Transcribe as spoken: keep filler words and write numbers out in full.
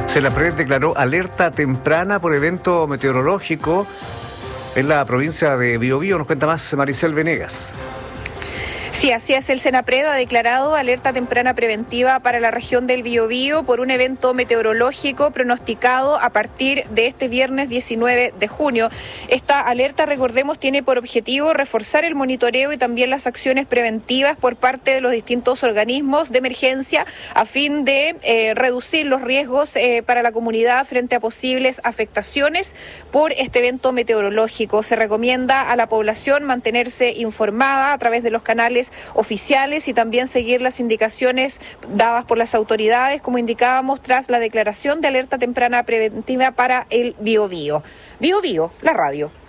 Senapred declaró alerta temprana por evento meteorológico en la provincia de Biobío. Nos cuenta más Maricel Venegas. Sí, así es. El Senapred ha declarado alerta temprana preventiva para la región del Biobío por un evento meteorológico pronosticado a partir de este viernes diecinueve de junio. Esta alerta, recordemos, tiene por objetivo reforzar el monitoreo y también las acciones preventivas por parte de los distintos organismos de emergencia a fin de eh, reducir los riesgos eh, para la comunidad frente a posibles afectaciones por este evento meteorológico. Se recomienda a la población mantenerse informada a través de los canales oficiales y también seguir las indicaciones dadas por las autoridades, como indicábamos, tras la declaración de alerta temprana preventiva para el Biobío. Biobío, la radio.